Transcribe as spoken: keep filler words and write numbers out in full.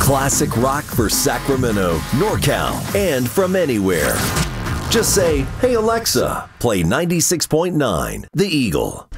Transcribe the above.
Classic rock for Sacramento, NorCal, and from anywhere. Just say, "Hey Alexa, play ninety-six point nine The Eagle."